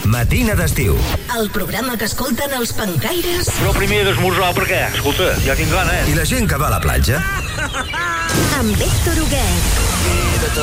Matina d'estiu. El programa que escolten els pencaires. Però primer d'esmorzar, per què? Escolta, ja tinc gana, I la gent que va a la platja. Amb Héctor Huguet.